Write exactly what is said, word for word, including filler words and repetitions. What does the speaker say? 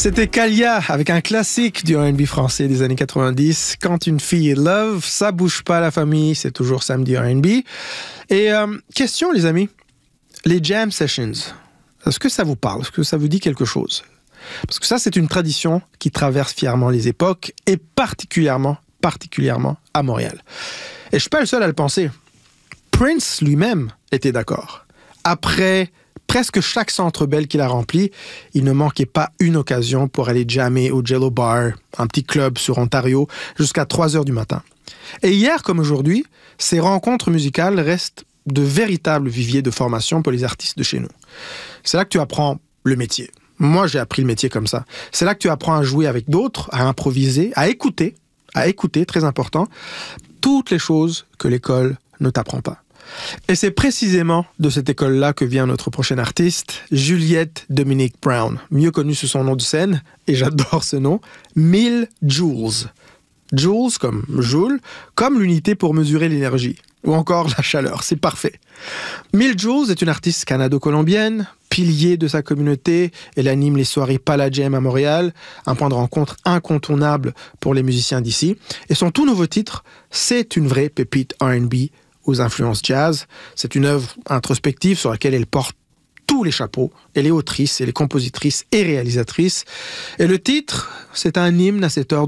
C'était Kalia avec un classique du R and B français des années quatre-vingt-dix. Quand une fille est love, ça bouge pas la famille, c'est toujours samedi R and B. Et euh, question les amis, les jam sessions, est-ce que ça vous parle? Est-ce que ça vous dit quelque chose? Parce que ça, c'est une tradition qui traverse fièrement les époques et particulièrement, particulièrement à Montréal. Et je suis pas le seul à le penser. Prince lui-même était d'accord. Après presque chaque Centre Bell qu'il a rempli, il ne manquait pas une occasion pour aller jammer au Jello Bar, un petit club sur Ontario, jusqu'à trois heures du matin. Et hier comme aujourd'hui, ces rencontres musicales restent de véritables viviers de formation pour les artistes de chez nous. C'est là que tu apprends le métier. Moi, j'ai appris le métier comme ça. C'est là que tu apprends à jouer avec d'autres, à improviser, à écouter, à écouter, très important, toutes les choses que l'école ne t'apprend pas. Et c'est précisément de cette école-là que vient notre prochaine artiste, Juliette Dominique Brown, mieux connue sous son nom de scène, et j'adore ce nom, mille joules. Joules comme joule, comme l'unité pour mesurer l'énergie, ou encore la chaleur, c'est parfait. mille joules est une artiste canado-colombienne, pilier de sa communauté, elle anime les soirées Palajam à Montréal, un point de rencontre incontournable pour les musiciens d'ici, et son tout nouveau titre, c'est une vraie pépite R and B aux influences jazz. C'est une œuvre introspective sur laquelle elle porte tous les chapeaux. Elle est autrice, elle est compositrice et réalisatrice. Et le titre, c'est un hymne à cette heure